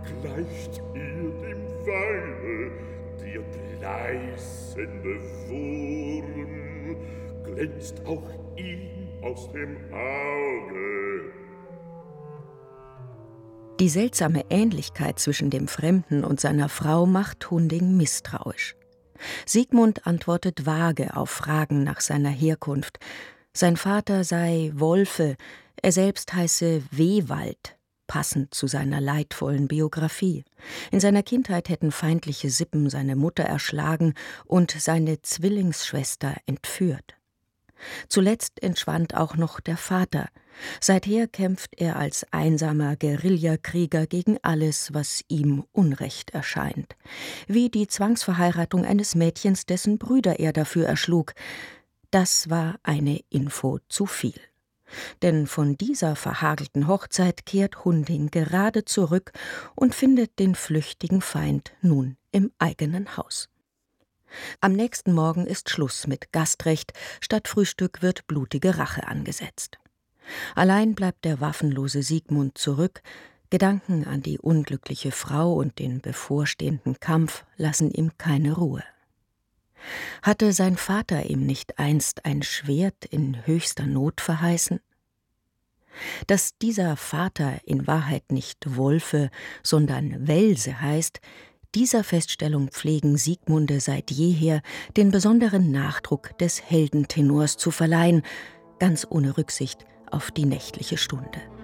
gleicht ihr dem Weine, der gleißende Wurm glänzt auch ihm aus dem Auge. Die seltsame Ähnlichkeit zwischen dem Fremden und seiner Frau macht Hunding misstrauisch. Siegmund antwortet vage auf Fragen nach seiner Herkunft. Sein Vater sei Wolfe, er selbst heiße Wewald, passend zu seiner leidvollen Biografie. In seiner Kindheit hätten feindliche Sippen seine Mutter erschlagen und seine Zwillingsschwester entführt. Zuletzt entschwand auch noch der Vater. Seither kämpft er als einsamer Guerillakrieger gegen alles, was ihm unrecht erscheint. Wie die Zwangsverheiratung eines Mädchens, dessen Brüder er dafür erschlug. Das war eine Info zu viel. Denn von dieser verhagelten Hochzeit kehrt Hunding gerade zurück und findet den flüchtigen Feind nun im eigenen Haus. Am nächsten Morgen ist Schluss mit Gastrecht, statt Frühstück wird blutige Rache angesetzt. Allein bleibt der waffenlose Siegmund zurück, Gedanken an die unglückliche Frau und den bevorstehenden Kampf lassen ihm keine Ruhe. Hatte sein Vater ihm nicht einst ein Schwert in höchster Not verheißen? Dass dieser Vater in Wahrheit nicht Wolfe, sondern Welse heißt, dieser Feststellung pflegen Siegmunde seit jeher den besonderen Nachdruck des Heldentenors zu verleihen, ganz ohne Rücksicht auf die nächtliche Stunde.